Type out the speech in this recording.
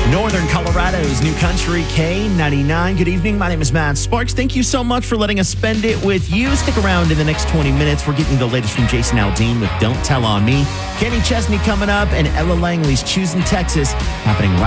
Northern Colorado's New Country K99. Good evening. My name is Matt Sparks. Thank you so much for letting us spend it with you. Stick around in the next 20 minutes. We're getting you the latest from Jason Aldean with Don't Tell on Me. Kenny Chesney coming up, and Ella Langley's Choosing Texas, happening right